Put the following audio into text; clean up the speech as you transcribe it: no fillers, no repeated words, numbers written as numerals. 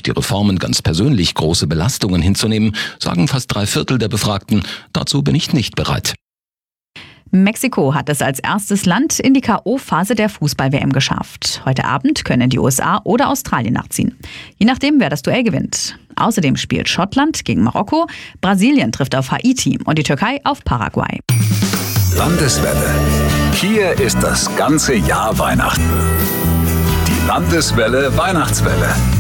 die Reformen ganz persönlich große Belastungen hinzunehmen, sagen fast 3/4 der Befragten. Dazu bin ich nicht bereit. Mexiko hat es als erstes Land in die K.O.-Phase der Fußball-WM geschafft. Heute Abend können die USA oder Australien nachziehen. Je nachdem, wer das Duell gewinnt. Außerdem spielt Schottland gegen Marokko, Brasilien trifft auf Haiti und die Türkei auf Paraguay. Landeswelle. Hier ist das ganze Jahr Weihnachten. Die Landeswelle Weihnachtswelle.